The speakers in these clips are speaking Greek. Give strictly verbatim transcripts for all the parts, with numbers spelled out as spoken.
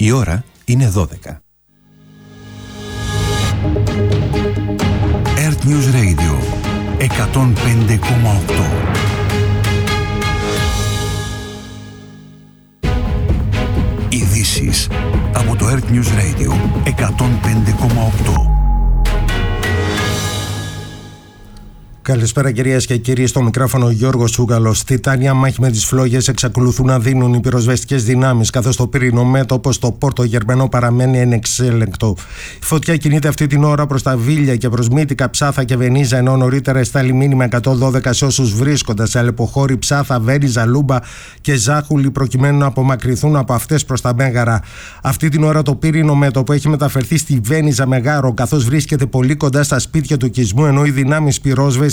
Η ώρα είναι δώδεκα. Earth News Radio εκατόν πέντε κόμμα οκτώ. Ειδήσεις από το Earth News Radio εκατόν πέντε κόμμα οκτώ. Καλησπέρα κυρίες και κύριοι, στο μικρόφωνο Γιώργος Τσούκαλος. Τιτάνια μάχη με τις φλόγες εξακολουθούν να δίνουν οι πυροσβεστικές δυνάμεις, καθώς το πύρινο μέτωπο στο Πόρτο Γερμενό παραμένει ανεξέλεγκτο. Η φωτιά κινείται αυτή την ώρα προς τα Βίλια και προς Μύτικα, Ψάθα και Βενίζα, ενώ νωρίτερα εστάλει μήνυμα εκατόν δώδεκα σε όσους βρίσκονται σε Αλεποχώρη, Ψάθα, Βένιζα, Λούμπα και Ζάχουλη, προκειμένου να απομακρυνθούν από αυτές προς τα Μέγαρα. Αυτή την ώρα το πύρινο μέτωπο έχει μεταφερθεί στη Βένιζα Μεγάρο, καθώς βρίσκεται πολύ κοντά στα σπίτια του οικισμού, ενώ οι δυνάμεις πυρόσβεσης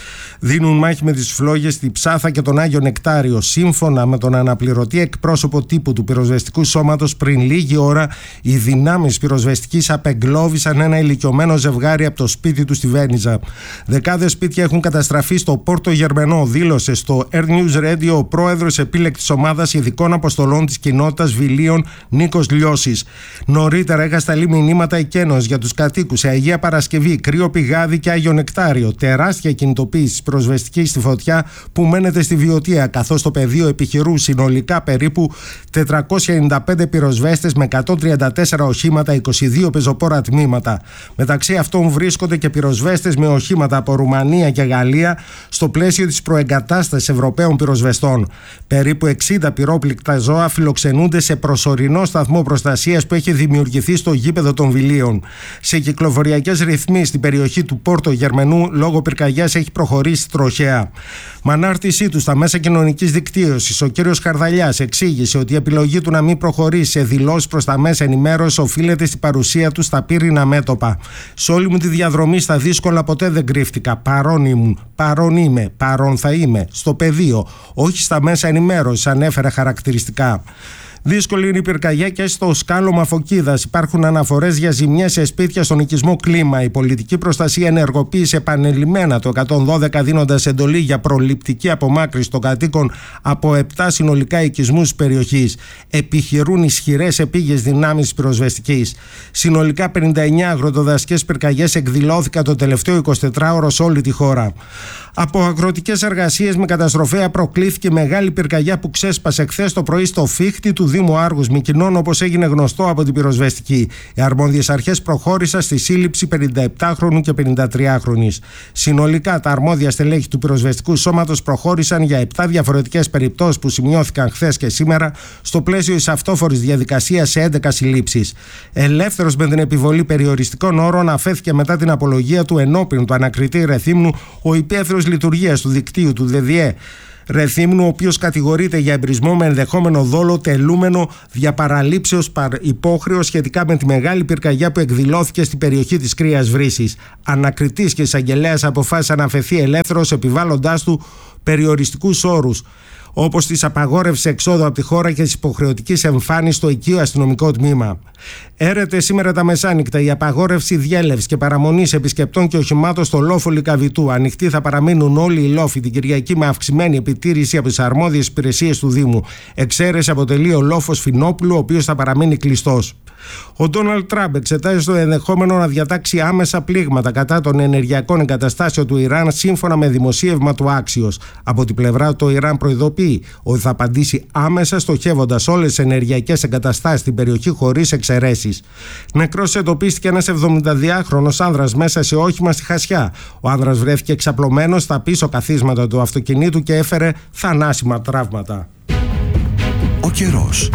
δίνουν μάχη με τις φλόγες στη Ψάθα και τον Άγιο Νεκτάριο. Σύμφωνα με τον αναπληρωτή εκπρόσωπο τύπου του πυροσβεστικού σώματος, πριν λίγη ώρα οι δυνάμεις πυροσβεστικής απεγκλώβησαν ένα ηλικιωμένο ζευγάρι από το σπίτι του στη Βένιζα. Δεκάδες σπίτια έχουν καταστραφεί στο Πόρτο Γερμενό, δήλωσε στο Air News Radio ο πρόεδρος επίλεκτης ομάδας ειδικών αποστολών της κοινότητας Βιλίων, Νίκος Λιώσης. Νωρίτερα είχα σταλεί μηνύματα εκένος για τους κατοίκους σε Αγία Παρασκευή, Κρύο Πηγάδι και Άγιο Νεκτάριο. Τεράστια κινητοποίηση πυροσβεστική στη φωτιά που μένεται στη Βιωτία, καθώς το πεδίο επιχειρούν συνολικά περίπου τετρακόσιοι ενενήντα πέντε πυροσβέστες με εκατόν τριάντα τέσσερα οχήματα, είκοσι δύο πεζοπόρα τμήματα. Μεταξύ αυτών βρίσκονται και πυροσβέστες με οχήματα από Ρουμανία και Γαλλία στο πλαίσιο της προεγκατάστασης Ευρωπαίων πυροσβεστών. Περίπου εξήντα πυρόπληκτα ζώα φιλοξενούνται σε προσωρινό σταθμό προστασίας που έχει δημιουργηθεί στο γήπεδο των Βιλίων. Σε κυκλοφοριακές ρυθμίσεις στην περιοχή του Πόρτο Γερμενού λόγω πυρκαγιάς έχει προχωρήσει τροχαία. Με ανάρτησή του στα μέσα κοινωνικής δικτύωσης, ο κύριος Χαρδαλιάς εξήγησε ότι η επιλογή του να μην προχωρήσει σε δηλώσεις προς τα μέσα ενημέρωσης οφείλεται στην παρουσία του στα πύρινα μέτωπα. Σε όλη μου τη διαδρομή στα δύσκολα ποτέ δεν κρύφτηκα. Παρόν ήμουν, παρόν είμαι, παρόν θα είμαι. Στο πεδίο, όχι στα μέσα ενημέρωσης, ανέφερε χαρακτηριστικά. Δύσκολη είναι η πυρκαγιά και στο σκάλωμα Φωκίδας. Υπάρχουν αναφορές για ζημιές σε σπίτια στον οικισμό Κλίμα. Η πολιτική προστασία ενεργοποίησε επανειλημμένα το εκατόν δώδεκα, δίνοντας εντολή για προληπτική απομάκρυνση των κατοίκων από επτά συνολικά οικισμούς της περιοχής. Επιχειρούν ισχυρές επίγειες δυνάμεις πυροσβεστικής. Συνολικά πενήντα εννέα αγροτοδασικές πυρκαγιές εκδηλώθηκαν το τελευταίο εικοσιτετράωρο σε όλη τη χώρα. Από αγροτικές εργασίες με καταστροφέα προκλήθηκε μεγάλη πυρκαγιά που ξέσπασε χθες το πρωί στο φύχτη του Δήμου Άργους Μυκηνών, όπως έγινε γνωστό από την πυροσβεστική. Οι αρμόδιες αρχές προχώρησαν στη σύλληψη πενηνταεπτάχρονου και πενηντατριάχρονης. Συνολικά, τα αρμόδια στελέχη του πυροσβεστικού σώματος προχώρησαν για επτά διαφορετικές περιπτώσεις που σημειώθηκαν χθες και σήμερα στο πλαίσιο της αυτόφορης διαδικασίας σε έντεκα συλλήψεις. Ελεύθερος με την επιβολή περιοριστικών όρων αφέθηκε μετά την απολογία του ενώπιον του ανακριτή Ρεθύμνου ο υπεύθυνος λειτουργίας του δικτύου του ΔΔΕ Ρεθύμνου, ο οποίος κατηγορείται για εμπρισμό με ενδεχόμενο δόλο τελούμενο διαπαραλήψεως υπόχρεως σχετικά με τη μεγάλη πυρκαγιά που εκδηλώθηκε στην περιοχή της Κρύας Βρύσης. Ανακριτής και εισαγγελέας αποφάσισε να αφαιθεί ελεύθερος, επιβάλλοντάς του περιοριστικούς όρους, όπως της απαγόρευσης εξόδου από τη χώρα και της υποχρεωτικής εμφάνισης στο οικείο αστυνομικό τμήμα. Έρεται σήμερα τα μεσάνυχτα η απαγόρευση διέλευσης και παραμονής επισκεπτών και οχημάτων στο λόφο Λυκαβητού. Ανοιχτοί θα παραμείνουν όλοι οι λόφοι την Κυριακή με αυξημένη επιτήρηση από τις αρμόδιες υπηρεσίες του Δήμου. Εξαίρεση αποτελεί ο λόφος Φινόπουλου, ο οποίος θα παραμείνει κλειστός. Ο Ντόναλντ Τραμπ εξετάζει το ενδεχόμενο να διατάξει άμεσα πλήγματα κατά των ενεργειακών εγκαταστάσεων του Ιράν, σύμφωνα με δημοσίευμα του Άξιος. Από την πλευρά του, το Ιράν προειδοποιεί ότι θα απαντήσει άμεσα, στοχεύοντας όλες τις ενεργειακές εγκαταστάσεις στην περιοχή χωρίς εξαιρέσεις. Νεκρός εντοπίστηκε ένας εβδομηνταδυάχρονος άνδρας μέσα σε όχημα στη Χασιά. Ο άνδρας βρέθηκε εξαπλωμένος στα πίσω καθίσματα του αυτοκινήτου και έφερε θανάσιμα τραύματα. Ο καιρός.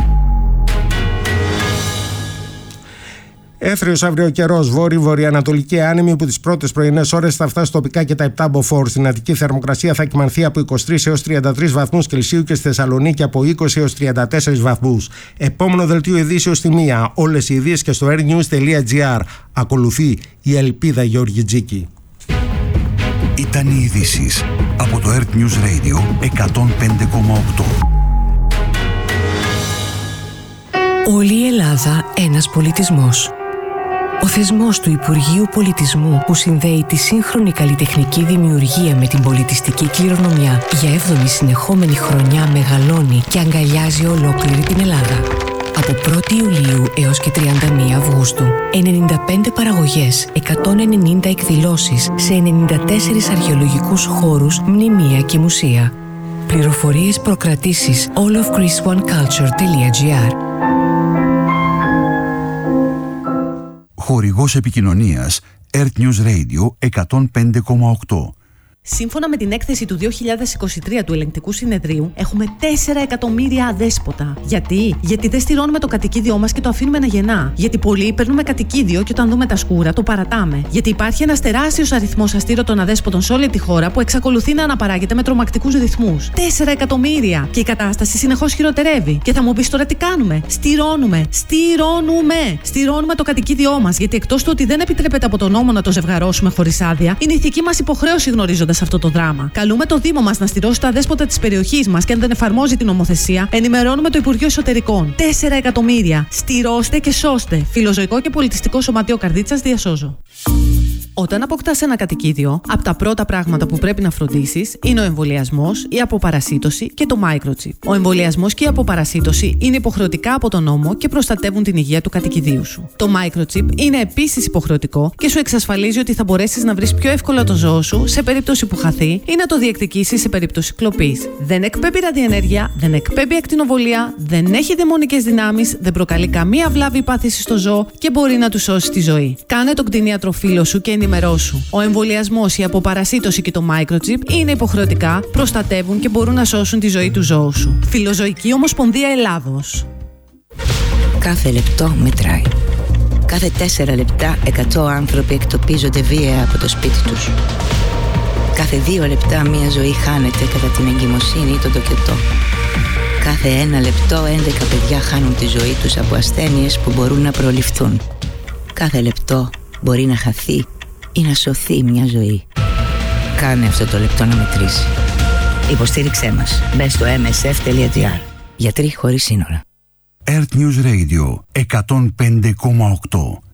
Έθριος αύριο καιρός, βόρειο-βορειοανατολική άνεμη που τις πρώτες πρωινές ώρες θα φτάσει τοπικά και τα επτά μποφόρ. Στην Αττική θερμοκρασία θα κυμανθεί από είκοσι τρεις έως τριάντα τρεις βαθμούς Κελσίου και στη Θεσσαλονίκη από είκοσι έως τριάντα τέσσερις βαθμούς. Επόμενο δελτίο ειδήσεως στη μία. Όλες οι ειδήσεις και στο airnews τελεία gr. Ακολουθεί η Ελπίδα Γεωργιτζίκη. Ήταν οι ειδήσεις από το Earth News Radio εκατόν πέντε κόμμα οκτώ. Όλη η Ελλάδα ένας πολιτισμός. Ο θεσμός του Υπουργείου Πολιτισμού που συνδέει τη σύγχρονη καλλιτεχνική δημιουργία με την πολιτιστική κληρονομιά για έβδομη συνεχόμενη χρονιά μεγαλώνει και αγκαλιάζει ολόκληρη την Ελλάδα. Από πρώτη Ιουλίου έως και τριάντα μία Αυγούστου, ενενήντα πέντε παραγωγές, εκατόν ενενήντα εκδηλώσεις σε ενενήντα τέσσερις αρχαιολογικούς χώρους, μνημεία και μουσεία. Πληροφορίες, προκρατήσεις all of greece one culture τελεία gr. Χορηγός επικοινωνίας Earth News Radio εκατόν πέντε κόμμα οκτώ. Σύμφωνα με την έκθεση του δύο χιλιάδες είκοσι τρία του Ελεγκτικού Συνεδρίου, έχουμε τέσσερα εκατομμύρια αδέσποτα. Γιατί? Γιατί δεν στηρώνουμε το κατοικίδιό μας και το αφήνουμε να γεννά. Γιατί πολλοί παίρνουμε κατοικίδιο και όταν δούμε τα σκούρα το παρατάμε. Γιατί υπάρχει ένας τεράστιος αριθμός αστήρωτων αδέσποτων σε όλη τη χώρα που εξακολουθεί να αναπαράγεται με τρομακτικούς ρυθμούς. τέσσερα εκατομμύρια! Και η κατάσταση συνεχώς χειροτερεύει. Και θα μου πεις τώρα τι κάνουμε? Στηρώνουμε! Στηρώνουμε! Στηρώνουμε το κατοικίδιό μας. Γιατί εκτός του ότι δεν επιτρέπεται από τον νόμο να το ζευγαρώσουμε χωρίς άδεια, είναι ηθική μας υποχρέωση γνωρίζοντας σε αυτό το δράμα. Καλούμε το Δήμο μας να στηρώσει τα αδέσποτα της περιοχής μας και αν δεν εφαρμόζει την νομοθεσία, ενημερώνουμε το Υπουργείο Εσωτερικών. τέσσερα εκατομμύρια. Στηρώστε και σώστε. Φιλοζωικό και πολιτιστικό σωματείο Καρδίτσας, διασώζω. Όταν αποκτάς ένα κατοικίδιο, από τα πρώτα πράγματα που πρέπει να φροντίσεις είναι ο εμβολιασμός, η αποπαρασίτωση και το microchip. Ο εμβολιασμός και η αποπαρασίτωση είναι υποχρεωτικά από τον νόμο και προστατεύουν την υγεία του κατοικιδίου σου. Το microchip είναι επίσης υποχρεωτικό και σου εξασφαλίζει ότι θα μπορέσεις να βρεις πιο εύκολα το ζώο σου σε περίπτωση που χαθεί ή να το διεκδικήσεις σε περίπτωση κλοπής. Δεν εκπέμπει ραδιενέργεια, δεν εκπέμπει ακτινοβολία, δεν έχει δαιμονικές δυνάμεις, δεν προκαλεί καμία βλάβη ή πάθηση στο ζώο και μπορεί να του σώσει τη ζωή. Κάνε τον κτηνίατροφίλο σου και ενημερώσου. Ο εμβολιασμός, η αποπαρασίτωση και το microchip είναι υποχρεωτικά, προστατεύουν και μπορούν να σώσουν τη ζωή του ζώου σου. Φιλοζωική Ομοσπονδία Ελλάδος. Κάθε λεπτό μετράει. Κάθε τέσσερα λεπτά εκατό άνθρωποι εκτοπίζονται βία από το σπίτι τους. Κάθε δύο λεπτά μία ζωή χάνεται κατά την εγκυμοσύνη ή τον τοκετό. Κάθε ένα λεπτό έντεκα παιδιά χάνουν τη ζωή τους από ασθένειες που μπορούν να προληφθούν. Κάθε λεπτό μπορεί να χαθεί ή να σωθεί μια ζωή. Κάνε αυτό το λεπτό να μετρήσει. Υποστήριξέ μας. Μπες στο εμ ες εφ τελεία τζι άρ. Γιατροί χωρίς σύνορα. Earth News Radio εκατόν πέντε κόμμα οκτώ.